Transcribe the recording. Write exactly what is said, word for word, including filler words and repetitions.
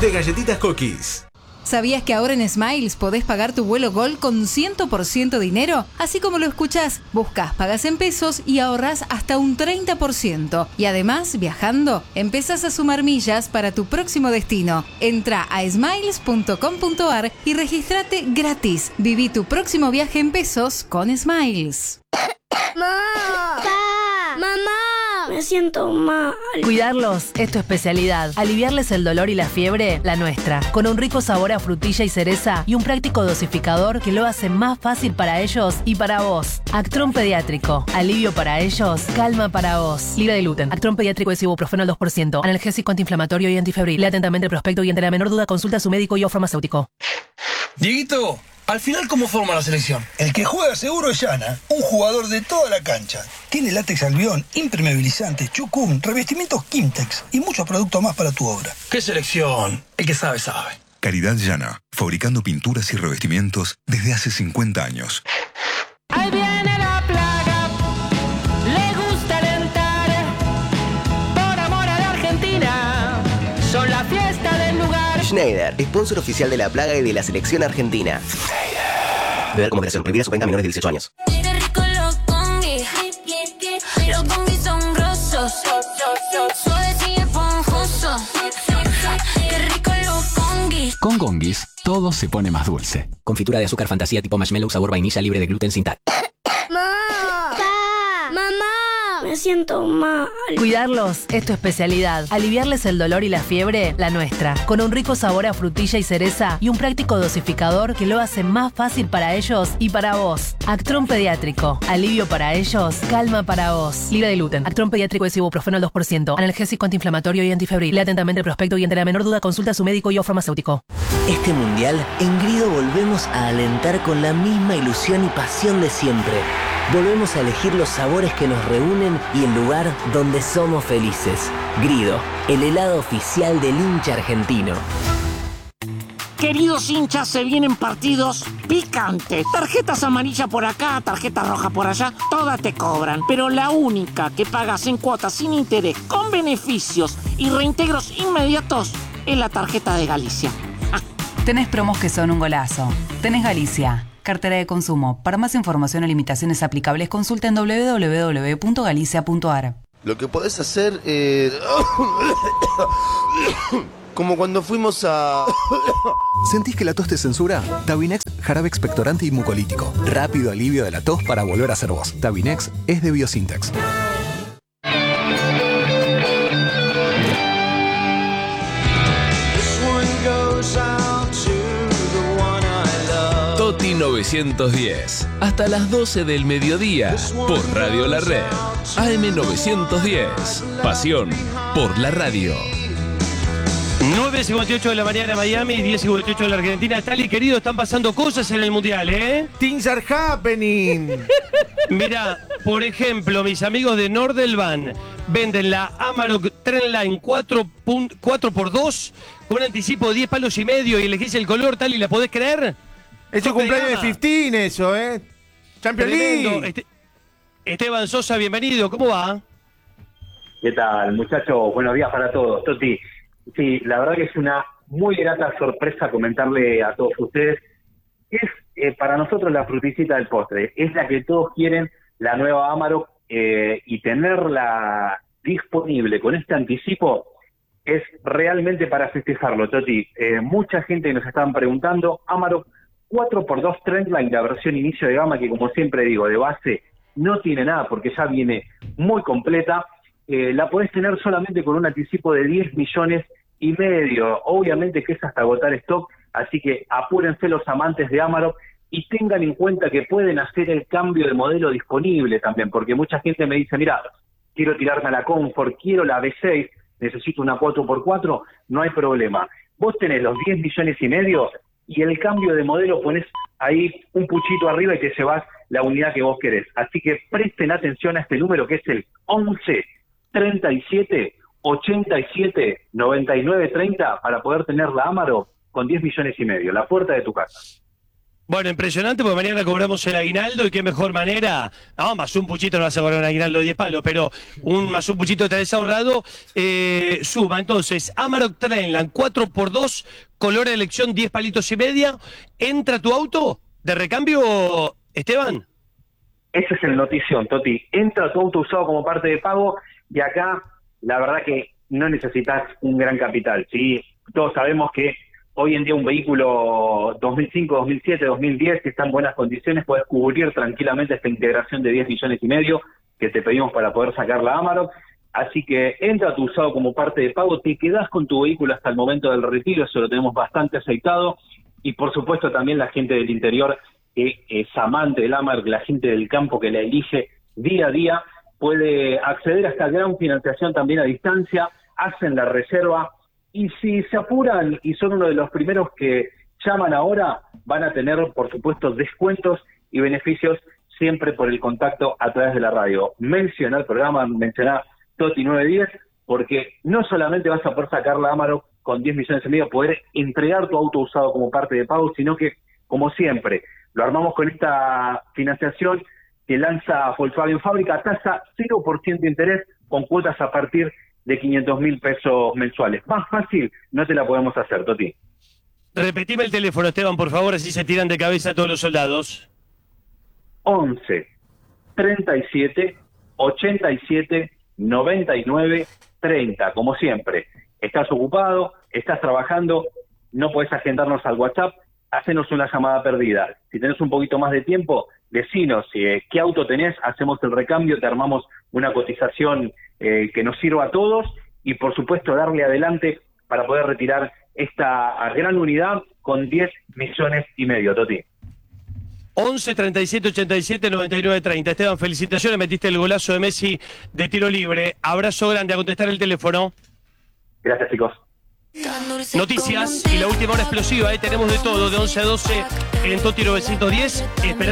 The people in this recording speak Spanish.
de galletitas Cookies. ¿Sabías que ahora en Smiles podés pagar tu vuelo Gol con cien por ciento dinero? Así como lo escuchás, buscas, pagas en pesos y ahorrás hasta un treinta por ciento. Y además, viajando, empezás a sumar millas para tu próximo destino. Entra a smiles punto com punto ar y regístrate gratis. Viví tu próximo viaje en pesos con Smiles. ¡Mamá! ¡Pa! ¡Mamá! Me siento mal. Cuidarlos es tu especialidad. Aliviarles el dolor y la fiebre, la nuestra. Con un rico sabor a frutilla y cereza y un práctico dosificador que lo hace más fácil para ellos y para vos. Actron Pediátrico. Alivio para ellos, calma para vos. Libre de gluten. Actron Pediátrico es ibuprofeno al dos por ciento. Analgésico, antiinflamatorio y antifebril. Lea atentamente el prospecto y ante la menor duda consulta a su médico y o farmacéutico. Dieguito, al final, ¿cómo forma la selección? El que juega seguro es Yana, un jugador de toda la cancha. Tiene látex albión, impermeabilizante, chucum, revestimientos Kimtex y muchos productos más para tu obra. ¿Qué selección? El que sabe, sabe. Caridad Yana, fabricando pinturas y revestimientos desde hace cincuenta años. Ahí viene la plaga, le gusta alentar, por amor a la Argentina, son la fiesta del lugar. Schneider, sponsor oficial de la plaga y de la selección argentina. Beber con moderación, prohibida su venta a menores de dieciocho años. Qué rico los congis, los congis son grosos, suaves y esponjosos. Qué rico los congis. Con Gongis, todo se pone más dulce. Confitura de azúcar fantasía tipo marshmallow sabor vainilla libre de gluten sin tal. ¡Mamá! ¡Pa! ¡Mamá! Me siento mal. Cuidarlos es tu especialidad. Aliviarles el dolor y la fiebre, la nuestra. Con un rico sabor a frutilla y cereza y un práctico dosificador que lo hace más fácil para ellos y para vos. Actron Pediátrico. Alivio para ellos, calma para vos. Libre de gluten. Actron Pediátrico es ibuprofeno al dos por ciento. Analgésico, antiinflamatorio y antifebril. Lea atentamente el prospecto y ante la menor duda consulta a su médico y o farmacéutico. Este mundial, en Grido volvemos a alentar con la misma ilusión y pasión de siempre. Volvemos a elegir los sabores que nos reúnen y el lugar donde somos felices. Grido, el helado oficial del hincha argentino. Queridos hinchas, se vienen partidos picantes. Tarjetas amarillas por acá, tarjetas rojas por allá, todas te cobran. Pero la única que pagas en cuotas sin interés, con beneficios y reintegros inmediatos, es la tarjeta de Galicia. Ah. Tenés promos que son un golazo. Tenés Galicia. Cartera de consumo. Para más información o limitaciones aplicables, consulta en doble u doble u doble u punto galicia punto ar. Lo que podés hacer es... como cuando fuimos a... ¿Sentís que la tos te censura? Tabinex, jarabe expectorante y mucolítico. Rápido alivio de la tos para volver a ser vos. Tabinex es de Biosintex. Toti novecientos diez, hasta las doce del mediodía, por Radio La Red. A M novecientos diez, pasión por la radio. nueve cincuenta y ocho de la mañana en Miami, diez cincuenta y ocho de la Argentina. Tali, querido, están pasando cosas en el Mundial, ¿eh? Things are happening. Mira, por ejemplo, mis amigos de Nordelvan venden la Amarok Trendline cuatro por dos con un anticipo de diez palos y medio y elegís el color, Tali, ¿la podés creer? Es un cumpleaños de quince, eso, ¿eh? Champions League. Este, Esteban Sosa, bienvenido, ¿cómo va? ¿Qué tal, muchachos? Buenos días para todos. Toti, sí, la verdad que es una muy grata sorpresa comentarle a todos ustedes. Es eh, para nosotros la fruticita del postre. Es la que todos quieren, la nueva Amarok, eh, y tenerla disponible con este anticipo es realmente para festejarlo, Toti. Eh, mucha gente nos estaban preguntando, Amarok cuatro por dos Trendline, la versión inicio de gama, que como siempre digo, de base no tiene nada porque ya viene muy completa. Eh, la podés tener solamente con un anticipo de diez millones y medio. Obviamente que es hasta agotar stock, así que apúrense los amantes de Amarok y tengan en cuenta que pueden hacer el cambio de modelo disponible también, porque mucha gente me dice, mira, quiero tirarme a la Comfort, quiero la V seis, necesito una cuatro por cuatro, no hay problema. Vos tenés los diez millones y medio y el cambio de modelo pones ahí un puchito arriba y te llevas la unidad que vos querés. Así que presten atención a este número que es el once treinta y siete ochenta y siete noventa y nueve treinta para poder tener la Amarok con diez millones y medio, la puerta de tu casa. Bueno, impresionante, porque mañana cobramos el aguinaldo y qué mejor manera. No, más un puchito no vas a cobrar un aguinaldo de diez palos, pero un más un puchito te has ahorrado. Eh, suma entonces Amarok Trainline cuatro por dos, color de elección diez palitos y media. ¿Entra tu auto de recambio, Esteban? Ese es el notición, Toti. Entra tu auto usado como parte de pago y acá la verdad que no necesitas un gran capital, ¿sí? Todos sabemos que hoy en día un vehículo dos mil cinco, dos mil siete, dos mil diez que está en buenas condiciones puedes cubrir tranquilamente esta integración de diez millones y medio que te pedimos para poder sacar la Amarok. Así que entra tu usado como parte de pago, te quedás con tu vehículo hasta el momento del retiro, eso lo tenemos bastante aceitado. Y por supuesto también la gente del interior que es amante del Amarok, la gente del campo que la elige día a día, puede acceder a esta gran financiación también a distancia, hacen la reserva. Y si se apuran y son uno de los primeros que llaman ahora, van a tener, por supuesto, descuentos y beneficios siempre por el contacto a través de la radio. Menciona el programa, menciona Toti nueve diez, porque no solamente vas a poder sacar la Amarok con diez millones y medio, poder entregar tu auto usado como parte de pago, sino que, como siempre, lo armamos con esta financiación que lanza Volkswagen Fábrica, tasa cero por ciento de interés, con cuotas a partir de quinientos mil pesos mensuales. Más fácil no te la podemos hacer, Toti. Repetime el teléfono, Esteban, por favor, así se tiran de cabeza todos los soldados. once, treinta y siete, ochenta y siete, noventa y nueve, treinta. Como siempre, estás ocupado, estás trabajando, no podés agendarnos al WhatsApp, hacenos una llamada perdida. Si tenés un poquito más de tiempo, decinos eh, qué auto tenés, hacemos el recambio, te armamos una cotización eh, que nos sirva a todos y por supuesto darle adelante para poder retirar esta gran unidad con diez millones y medio, Toti. once, treinta y siete, ochenta y siete, noventa y nueve, treinta. Esteban, felicitaciones, metiste el golazo de Messi de tiro libre. Abrazo grande, a contestar el teléfono. Gracias, chicos. Noticias y la última hora explosiva, ¿eh? Tenemos de todo, de once a doce en Toti novecientos diez. Esperando